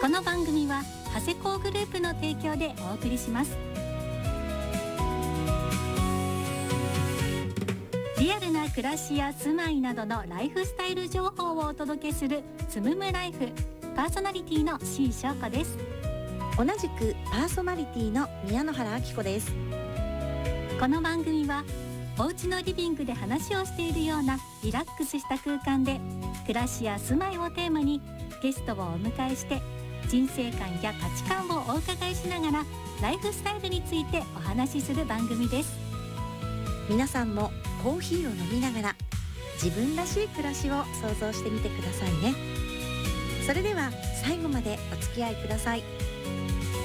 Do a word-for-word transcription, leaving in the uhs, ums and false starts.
この番組は長谷工グループの提供でお送りします。リアルな暮らしや住まいなどのライフスタイル情報をお届けするつむむライフ、パーソナリティの C 翔子です。 同じくパーソナリティの宮野原明子です。 この番組はお家のリビングで話をしているようなリラックスした空間で、暮らしや住まいをテーマにゲストをお迎えして人生観や価値観をお伺いしながらライフスタイルについてお話しする番組です。 皆さんもコーヒーを飲みながら自分らしい暮らしを想像してみてくださいね。それでは最後までお付き合いください。